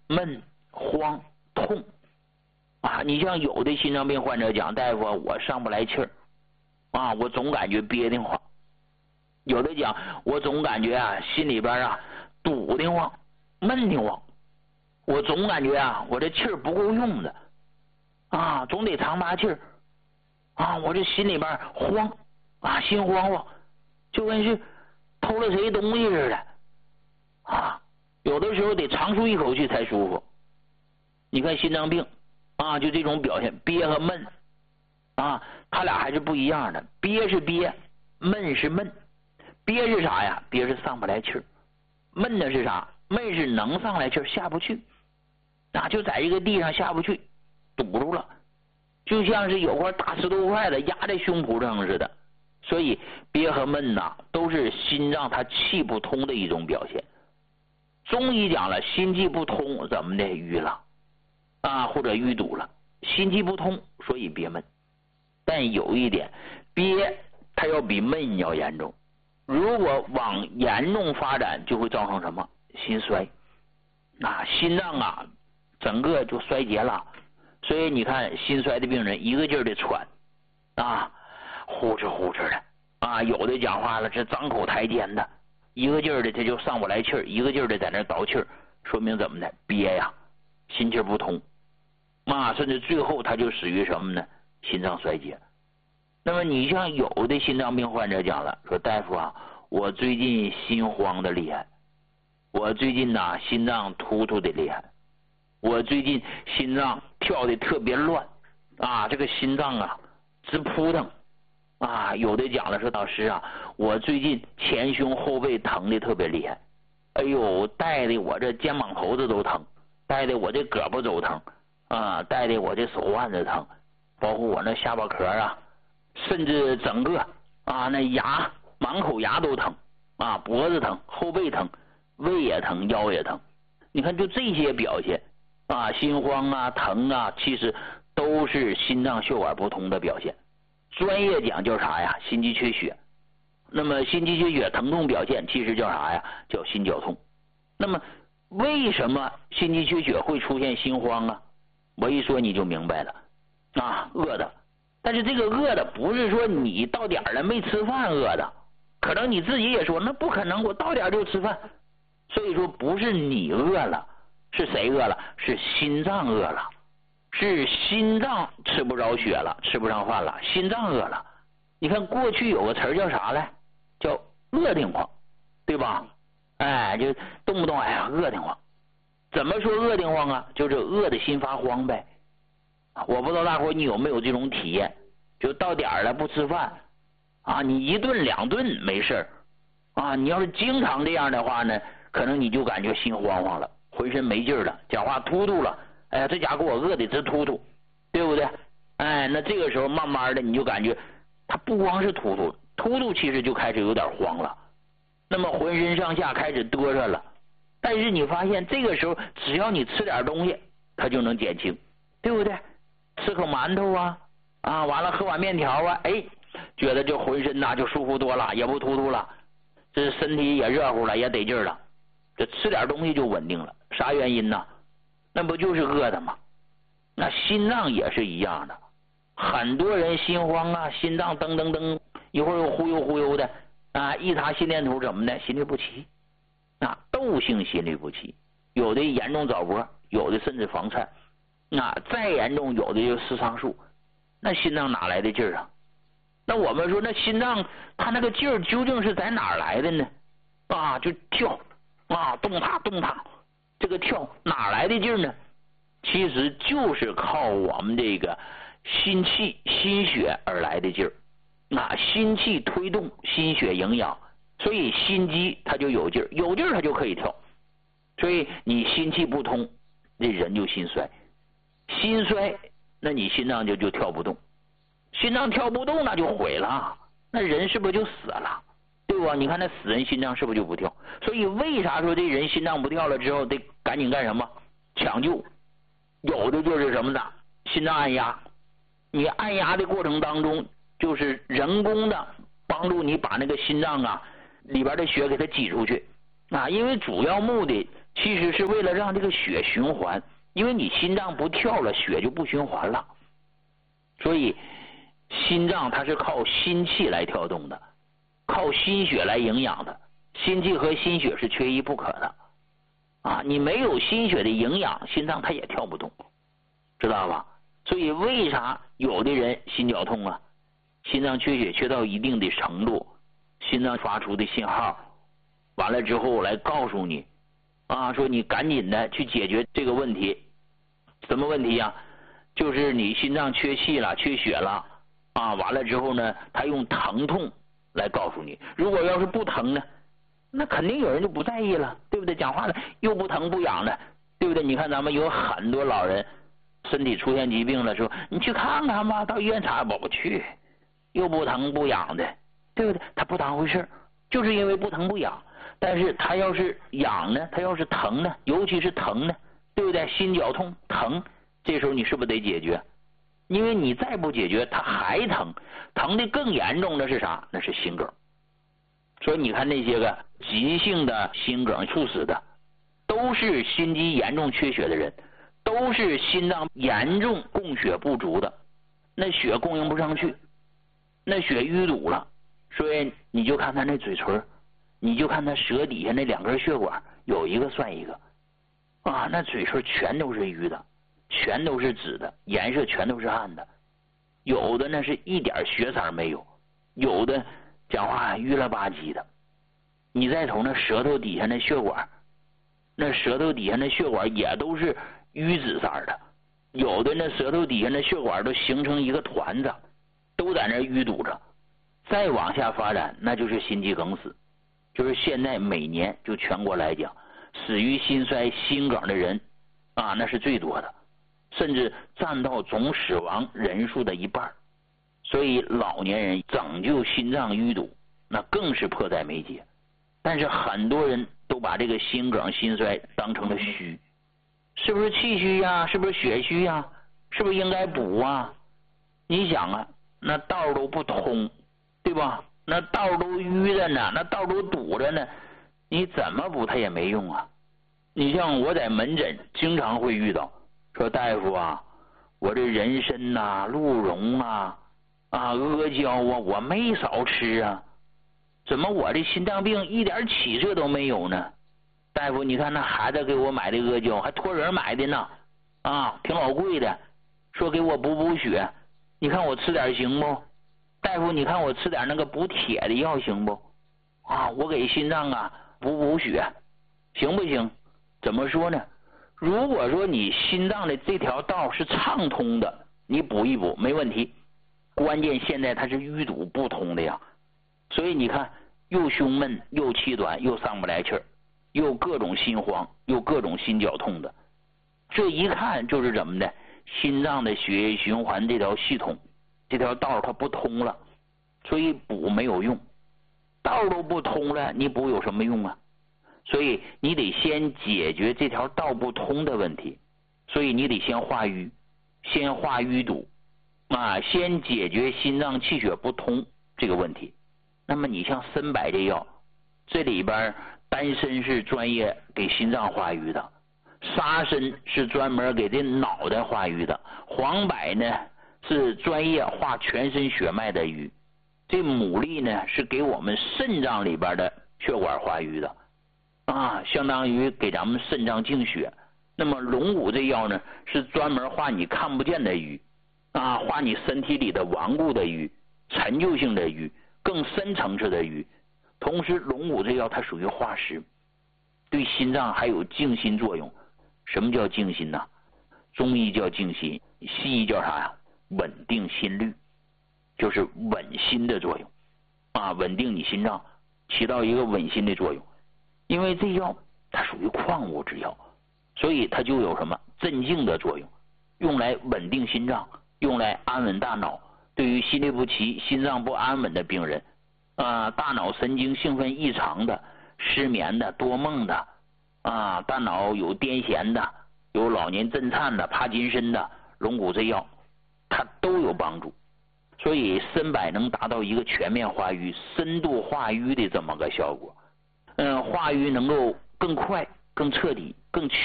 闷、慌、痛啊。你像有的心脏病患者讲，大夫我上不来气儿啊，我总感觉憋得慌。有的讲我总感觉啊心里边啊堵得慌、闷得慌，我总感觉啊我这气儿不够用的啊，总得长拔气儿啊，我这心里边慌啊，心慌慌，就跟是偷了谁东西似的啊，有的时候得长舒一口气才舒服。你看心脏病啊，就这种表现，憋和闷啊，他俩还是不一样的。憋是憋，闷是闷。憋是啥呀？憋是上不来气儿。闷的是啥？闷是能上来气儿，下不去啊，就在这个地上下不去，堵住了，就像是有块大石头块子压在胸脯上似的。所以憋和闷呐，都是心脏它气不通的一种表现。中医讲了，心气不通怎么的淤了啊，或者淤堵了，心气不通，所以憋闷。但有一点，憋它要比闷要严重，如果往严重发展，就会造成什么？心衰啊，心脏啊整个就衰竭了。所以你看心衰的病人一个劲儿的喘啊，呼哧呼哧的啊，有的讲话了这张口抬肩的，一个劲儿的他就上不来气儿，一个劲儿的在那倒气儿，说明怎么的？憋呀，心气不通啊，甚至最后他就死于什么呢？心脏衰竭。那么你像有的心脏病患者讲了，说大夫啊，我最近心慌的厉害，我最近呐心脏突突的厉害，我最近心脏跳的特别乱啊，这个心脏啊直扑腾啊。有的讲了说，老师啊，我最近前胸后背疼的特别厉害，哎呦，带的我这肩膀头子都疼，带的我这胳膊肘疼啊，带的我这手腕子疼，包括我那下巴壳啊，甚至整个啊那牙满口牙都疼啊，脖子疼，后背疼，胃也疼，腰也疼。你看就这些表现啊，心慌啊疼啊，其实都是心脏血管不通的表现。专业讲叫啥呀？心肌缺血。那么心肌缺血疼痛表现其实叫啥呀？叫心绞痛。那么为什么心肌缺血会出现心慌啊？我一说你就明白了啊，饿的。但是这个饿的不是说你到点了没吃饭饿的，可能你自己也说那不可能，我到点就吃饭。所以说不是你饿了，是谁饿了？是心脏饿了，是心脏吃不着血了，吃不上饭了，心脏饿了。你看过去有个词叫啥来？叫饿得慌，对吧？哎，就动不动哎呀饿得慌。怎么说饿得慌啊？就是饿的心发慌呗。我不知道大伙你有没有这种体验，就到点了不吃饭啊，你一顿两顿没事啊，你要是经常这样的话呢，可能你就感觉心慌慌了，浑身没劲儿了，讲话突突了，哎呀这家给我饿的直突突，对不对？哎，那这个时候慢慢的你就感觉他不光是突突，突突其实就开始有点慌了，那么浑身上下开始哆嗦了。但是你发现这个时候只要你吃点东西它就能减轻，对不对？吃口馒头啊，完了喝碗面条啊，哎，觉得这浑身呐就舒服多了，也不突突了，这身体也热乎了，也得劲儿了，这吃点东西就稳定了。啥原因呢？那不就是饿的吗？那心脏也是一样的，很多人心慌啊，心脏噔噔噔，一会儿又忽悠忽悠的啊，一查心电图怎么的？心律不齐啊，窦性心律不齐，有的严重早搏，有的甚至房颤。再严重有的就失常数，那心脏哪来的劲儿啊？那我们说那心脏它那个劲儿究竟是在哪儿来的呢？啊，就跳啊，动它动它，这个跳哪来的劲儿呢？其实就是靠我们这个心气心血而来的劲儿。心气推动，心血营养，所以心肌它就有劲儿，有劲儿它就可以跳。所以你心气不通，这人就心衰。心衰，那你心脏就跳不动，心脏跳不动那就毁了，那人是不是就死了？对吧？你看那死人心脏是不是就不跳？所以为啥说这人心脏不跳了之后得赶紧干什么？抢救。有的就是什么呢？心脏按压，你按压的过程当中就是人工的帮助你把那个心脏里边的血给它挤出去因为主要目的其实是为了让这个血循环，因为你心脏不跳了，血就不循环了。所以心脏它是靠心气来跳动的，靠心血来营养的，心气和心血是缺一不可的啊！你没有心血的营养，心脏它也跳不动，知道吧？所以为啥有的人心绞痛啊？心脏缺血缺到一定的程度，心脏发出的信号，完了之后来告诉你啊，说你赶紧的去解决这个问题。什么问题呀？就是你心脏缺气了，缺血了啊！完了之后呢，他用疼痛来告诉你。如果要是不疼呢，那肯定有人就不在意了，对不对？讲话了又不疼不痒的，对不对？你看咱们有很多老人身体出现疾病了，说你去看看吧，到医院查，我不去，又不疼不痒的，对不对？他不当回事，就是因为不疼不痒。但是他要是痒呢，他要是疼呢，尤其是疼呢，对不对？心绞痛疼，这时候你是不是得解决？因为你再不解决，他还疼，疼的更严重的是啥？那是心梗。所以你看那些个急性的心梗猝死的，都是心肌严重缺血的人，都是心脏严重供血不足的，那血供应不上去，那血淤堵了。所以你就看他那嘴唇，你就看他舌底下那2根血管，有一个算一个啊，那嘴唇全都是淤的，全都是紫的，颜色全都是暗的，有的呢是一点血色没有，有的讲话淤了吧唧的。你再瞅那舌头底下那血管，那舌头底下那血管也都是淤紫色的，有的那舌头底下那血管都形成一个团子，都在那淤堵着。再往下发展，那就是心肌梗死，就是现在每年就全国来讲，死于心衰心梗的人啊，那是最多的，甚至占到总死亡人数的一半。所以老年人拯救心脏淤堵，那更是迫在眉睫。但是很多人都把这个心梗心衰当成了虚，是不是气虚呀？是不是血虚呀？是不是应该补啊？你想啊，那道都不通，对吧？那道都淤着呢，那道都堵着呢，你怎么补它也没用啊。你像我在门诊经常会遇到，说大夫啊，我这人参呐、鹿茸啊、阿胶啊，我没少吃啊，怎么我这心脏病一点起色都没有呢？大夫，你看那孩子给我买的阿胶，还托人买的呢，啊，挺老贵的，说给我补血，你看我吃点行不？大夫，你看我吃点那个补铁的药行不？啊，我给心脏啊补血，行不行？怎么说呢？如果说你心脏的这条道是畅通的，你补一补没问题。关键现在它是淤堵不通的呀，所以你看又胸闷又气短又上不来气儿，又各种心慌又各种心绞痛的，这一看就是怎么的？心脏的血液循环这条系统这条道它不通了，所以补没有用，道都不通了，你补有什么用啊？所以你得先解决这条道不通的问题，所以你得先化瘀，先化淤堵啊，先解决心脏气血不通这个问题。那么你像参柏这药，这里边丹参是专业给心脏化瘀的，沙参是专门给这脑袋化瘀的，黄柏呢是专业化全身血脉的瘀，这牡蛎呢是给我们肾脏里边的血管化瘀的啊，相当于给咱们肾脏净血。那么龙骨这药呢是专门化你看不见的瘀啊，化你身体里的顽固的瘀、陈旧性的瘀、更深层次的瘀。同时龙骨这药它属于化湿，对心脏还有静心作用。什么叫静心呢？中医叫静心，西医叫啥呀？稳定心率，就是稳心的作用啊，稳定你心脏，起到一个稳心的作用。因为这药它属于矿物之药，所以它就有什么镇静的作用，用来稳定心脏，用来安稳大脑。对于心律不齐、心脏不安稳的病人大脑神经兴奋异常的、失眠的、多梦的大脑有癫痫的、有老年震颤的、帕金森的，龙骨这药它都有帮助。所以参柏能达到一个全面化瘀、深度化瘀的这么个效果。化瘀能够更快更彻底、更全